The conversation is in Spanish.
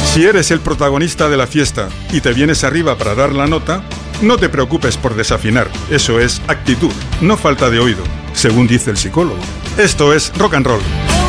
Si eres el protagonista de la fiesta y te vienes arriba para dar la nota, no te preocupes por desafinar. Eso es actitud, no falta de oído, según dice el psicólogo. Esto es Rock and Roll.